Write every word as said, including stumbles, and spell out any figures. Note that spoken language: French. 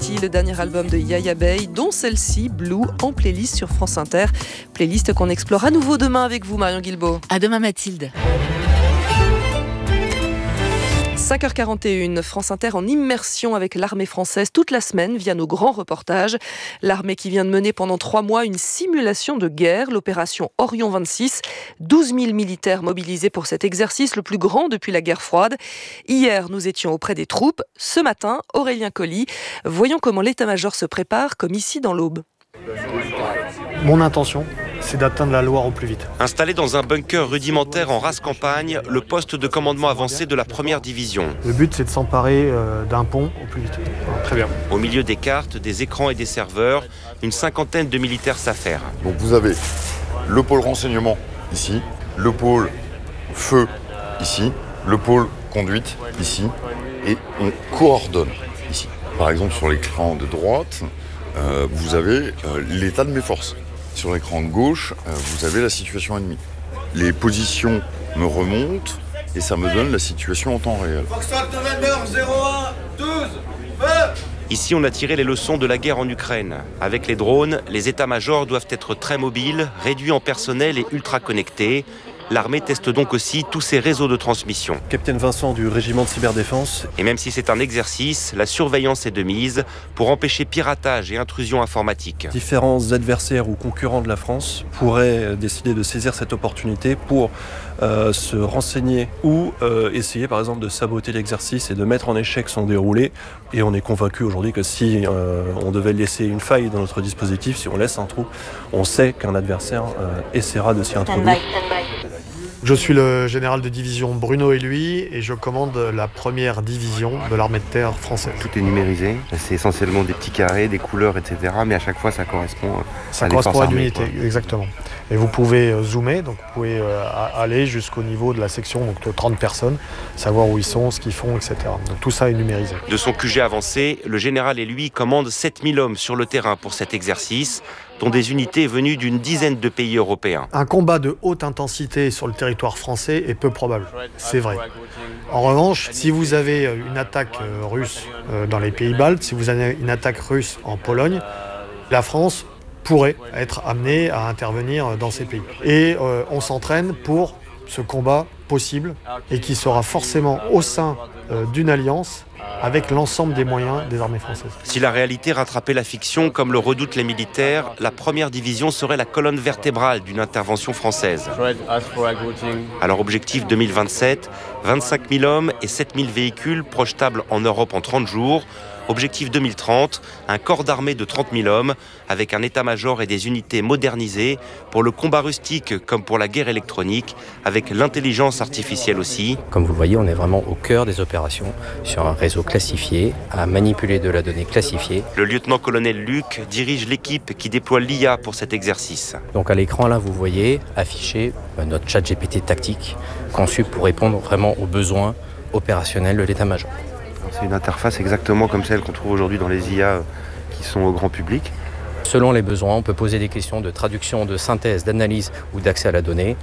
Party, le dernier album de Yaya Bey, dont celle-ci, Blue, en playlist sur France Inter. Playlist qu'on explore à nouveau demain avec vous, Marion Guilbault. À demain, Mathilde. cinq heures quarante et une, France Inter en immersion avec l'armée française toute la semaine via nos grands reportages. L'armée qui vient de mener pendant trois mois une simulation de guerre, l'opération Orion vingt-six. douze mille militaires mobilisés pour cet exercice le plus grand depuis la guerre froide. Hier, nous étions auprès des troupes. Ce matin, Aurélien Colli. Voyons comment l'état-major se prépare, comme ici dans l'Aube. Mon intention, c'est d'atteindre la Loire au plus vite. Installé dans un bunker rudimentaire en rase campagne, le poste de commandement avancé de la première division. Le but, c'est de s'emparer euh, d'un pont au plus vite. Alors, très bien. Au milieu des cartes, des écrans et des serveurs, une cinquantaine de militaires s'affairent. Donc vous avez le pôle renseignement ici, le pôle feu ici, le pôle conduite ici, et on coordonne ici. Par exemple, sur l'écran de droite, euh, vous avez euh, l'état de mes forces. Sur l'écran de gauche, euh, vous avez la situation ennemie. Les positions me remontent et ça me donne la situation en temps réel. Ici, on a tiré les leçons de la guerre en Ukraine. Avec les drones, les états-majors doivent être très mobiles, réduits en personnel et ultra connectés. L'armée teste donc aussi tous ses réseaux de transmission. Capitaine Vincent du régiment de cyberdéfense. Et même si c'est un exercice, la surveillance est de mise pour empêcher piratage et intrusion informatique. Différents adversaires ou concurrents de la France pourraient décider de saisir cette opportunité pour euh, se renseigner ou euh, essayer par exemple de saboter l'exercice et de mettre en échec son déroulé. Et on est convaincu aujourd'hui que si euh, on devait laisser une faille dans notre dispositif, si on laisse un trou, on sait qu'un adversaire euh, essaiera de s'y introduire. Je suis le général de division Bruno Eluy et je commande la première division de l'armée de terre française. Tout est numérisé, c'est essentiellement des petits carrés, des couleurs, et cetera. Mais à chaque fois, ça correspond ça à des forces armées. Ça correspond à une unité, quoi. exactement. Et vous pouvez zoomer, donc vous pouvez aller jusqu'au niveau de la section donc de trente personnes, savoir où ils sont, ce qu'ils font, et cetera. Donc tout ça est numérisé. De son Q G avancé, le général Eluy commande sept mille hommes sur le terrain pour cet exercice, dont des unités venues d'une dizaine de pays européens. Un combat de haute intensité sur le territoire français est peu probable, c'est vrai. En revanche, si vous avez une attaque russe dans les pays baltes, si vous avez une attaque russe en Pologne, la France pourrait être amenée à intervenir dans ces pays. Et euh, on s'entraîne pour ce combat possible et qui sera forcément au sein euh, d'une alliance avec l'ensemble des moyens des armées françaises. Si la réalité rattrapait la fiction, comme le redoutent les militaires, la première division serait la colonne vertébrale d'une intervention française. Alors objectif deux mille vingt-sept, vingt-cinq mille hommes et sept mille véhicules projetables en Europe en trente jours. Objectif deux mille trente, un corps d'armée de trente mille hommes, avec un état-major et des unités modernisées pour le combat rustique comme pour la guerre électronique, avec l'intelligence artificielle aussi. Comme vous le voyez, on est vraiment au cœur des opérations, sur un réseau classifié, à manipuler de la donnée classifiée. Le lieutenant-colonel Luc dirige l'équipe qui déploie l'I A pour cet exercice. Donc à l'écran, là, vous voyez afficher notre chat G P T tactique, conçu pour répondre vraiment aux besoins opérationnels de l'état-major. C'est une interface exactement comme celle qu'on trouve aujourd'hui dans les I A qui sont au grand public. Selon les besoins, on peut poser des questions de traduction, de synthèse, d'analyse ou d'accès à la donnée.